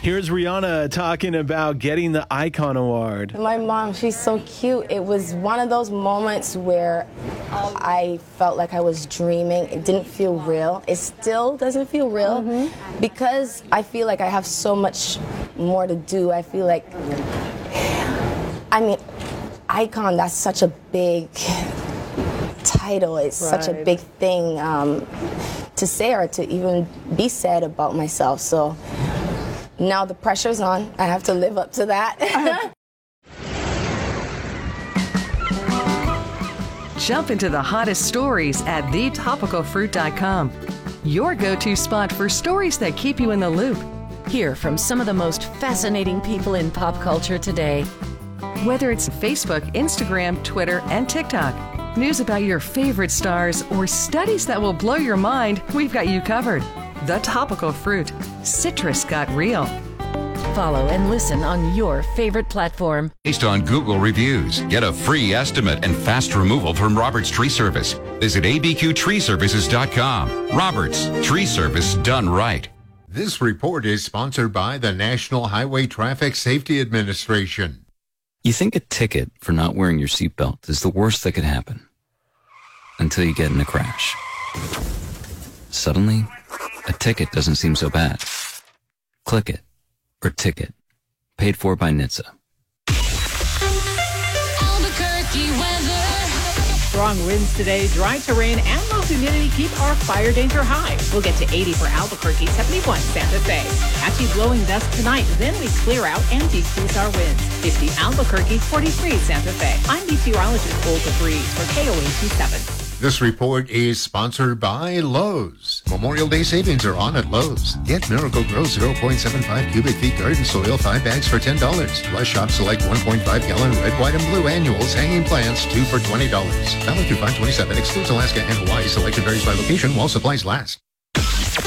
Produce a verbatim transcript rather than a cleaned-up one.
Here's Rihanna talking about getting the Icon Award. My mom, she's so cute. It was one of those moments where I felt like I was dreaming. It didn't feel real. It still doesn't feel real mm-hmm. because I feel like I have so much more to do. I feel like, I mean, Icon, that's such a big title. It's right. such a big thing um, to say or to even be said about myself. So now the pressure's on. I have to live up to that. Jump into the hottest stories at the topical fruit dot com. Your go-to spot for stories that keep you in the loop. Hear from some of the most fascinating people in pop culture today. Whether it's Facebook, Instagram, Twitter, and TikTok, news about your favorite stars, or studies that will blow your mind, we've got you covered. The Topical Fruit. Citrus got real. Follow and listen on your favorite platform. Based on Google reviews, get a free estimate and fast removal from Roberts Tree Service. Visit A B Q tree services dot com. Roberts Tree Service done right. This report is sponsored by the National Highway Traffic Safety Administration. You think a ticket for not wearing your seatbelt is the worst that could happen until you get in a crash. Suddenly, a ticket doesn't seem so bad. Click it or ticket. Paid for by N H T S A. Albuquerque weather. Strong winds today, dry terrain, and low humidity keep our fire danger high. We'll get to eighty for Albuquerque, seventy-one Santa Fe. Patchy blowing dust tonight, then we clear out and decrease our winds. fifty Albuquerque, forty-three Santa Fe. I'm meteorologist Olga Breeze for K O A T seven. This report is sponsored by Lowe's. Memorial Day savings are on at Lowe's. Get Miracle-Gro zero point seven five cubic feet garden soil, five bags for ten dollars. Plus shop select one point five gallon red, white, and blue annuals hanging plants, two for twenty dollars. Valid through five twenty-seven. Excludes Alaska and Hawaii. Selection varies by location while supplies last.